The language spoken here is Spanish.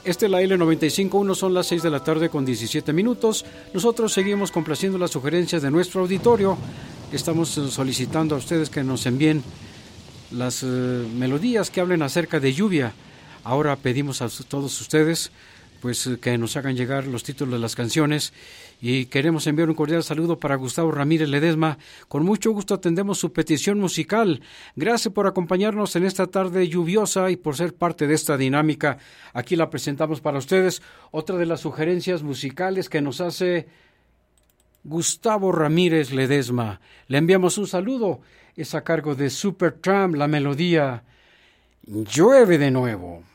Esta es la L95.1, son las 6 de la tarde con 17 minutos. Nosotros seguimos complaciendo las sugerencias de nuestro auditorio. Estamos solicitando a ustedes que nos envíen las melodías que hablen acerca de lluvia. Ahora pedimos a todos ustedes pues que nos hagan llegar los títulos de las canciones y queremos enviar un cordial saludo para Gustavo Ramírez Ledesma. Con mucho gusto atendemos su petición musical. Gracias por acompañarnos en esta tarde lluviosa y por ser parte de esta dinámica. Aquí la presentamos para ustedes. Otra de las sugerencias musicales que nos hace Gustavo Ramírez Ledesma. Le enviamos un saludo. Es a cargo de Supertramp, la melodía Llueve de nuevo.